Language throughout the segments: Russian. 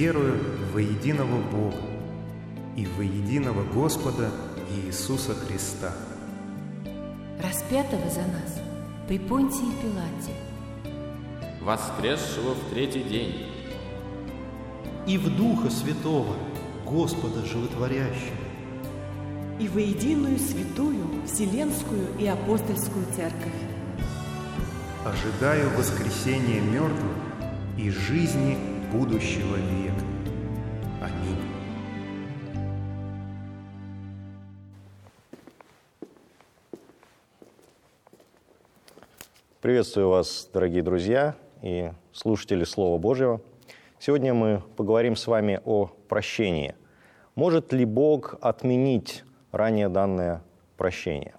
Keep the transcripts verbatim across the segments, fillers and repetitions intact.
верую во единого Бога и во единого Господа Иисуса Христа, распятого за нас при Понтии Пилате, воскресшего в третий день, и в Духа Святого, Господа Животворящего, и во единую святую Вселенскую и Апостольскую Церковь. ожидаю воскресения мертвых и жизни будущего века. Аминь. Приветствую вас, дорогие друзья и слушатели Слова Божьего. Сегодня мы поговорим с вами о прощении. Может ли Бог отменить ранее данное прощение?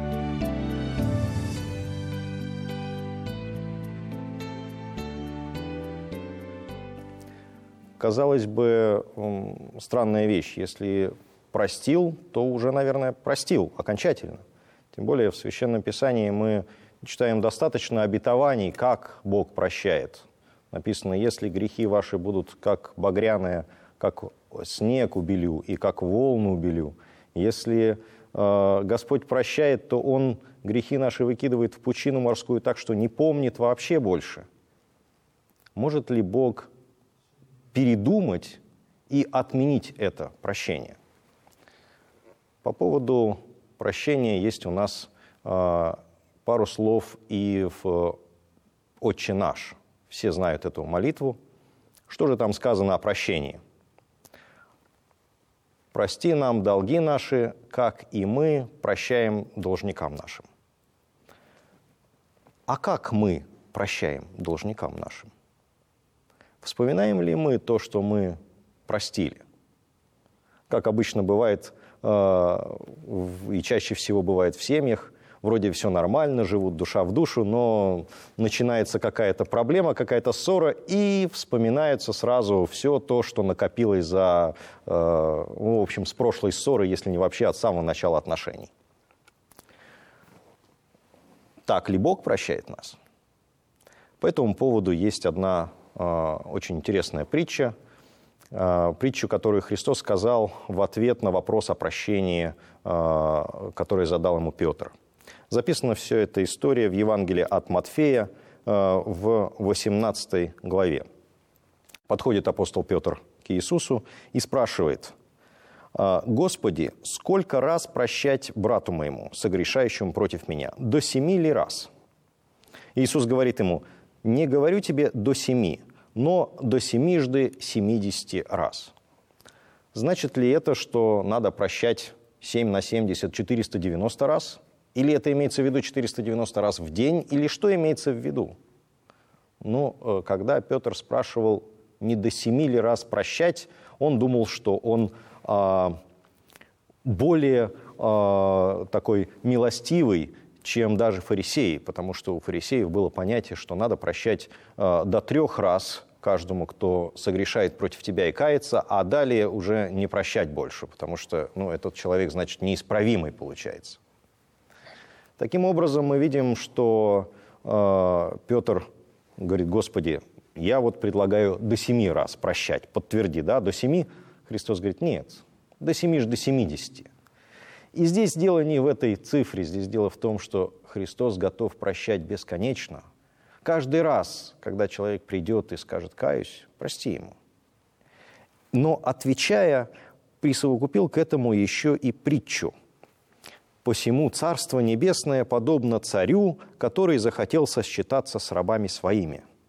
Казалось бы, странная вещь. Если простил, то уже, наверное, простил окончательно. Тем более в Священном Писании мы читаем достаточно обетований, как Бог прощает. Написано: «Если грехи ваши будут как багряные, как снег убелю, и как волну убелю». Если э, Господь прощает, то Он грехи наши выкидывает в пучину морскую так, что не помнит вообще больше. Может ли Бог передумать и отменить это прощение? По поводу прощения есть у нас э, пару слов и в «Отче наш». Все знают эту молитву. Что же там сказано о прощении? «Прости нам долги наши, как и мы прощаем должникам нашим». А как мы прощаем должникам нашим? Вспоминаем ли мы то, что мы простили? Как обычно бывает, э, и чаще всего бывает в семьях, вроде все нормально, живут душа в душу, но начинается какая-то проблема, какая-то ссора, и вспоминается сразу все то, что накопилось за, э, ну, в общем, с прошлой ссоры, если не вообще от самого начала отношений. Так ли Бог прощает нас? По этому поводу есть одна э, очень интересная притча, э, притчу, которую Христос сказал в ответ на вопрос о прощении, э, который задал ему Петр. Записана все эта история в Евангелии от Матфея э, в восемнадцатой главе. Подходит апостол Петр к Иисусу и спрашивает: «Господи, сколько раз прощать брату моему, согрешающему против меня? До семи ли раз?» Иисус говорит ему: «Не говорю тебе до семи, но до семижды семидесяти раз». Значит ли это, что надо прощать семь на семьдесят, четыреста девяносто раз? Или это имеется в виду четыреста девяносто раз в день? Или что имеется в виду? Ну, когда Петр спрашивал, не до семи ли раз прощать, он думал, что он а, более а, такой милостивый, чем даже фарисеи, потому что у фарисеев было понятие, что надо прощать а, до трех раз каждому, кто согрешает против тебя и кается, а далее уже не прощать больше, потому что ну, этот человек, значит, неисправимый получается. Таким образом, мы видим, что э, Петр говорит: «Господи, я вот предлагаю до семи раз прощать, подтверди, да, до семи». Христос говорит: «Нет, до семи ж до семидесяти». И здесь дело не в этой цифре, здесь дело в том, что Христос готов прощать бесконечно. Каждый раз, когда человек придет и скажет: «Каюсь», прости ему. Но, отвечая, присовокупил к этому еще и притчу. «Посему Царство Небесное подобно царю, который захотел сосчитаться с рабами своими.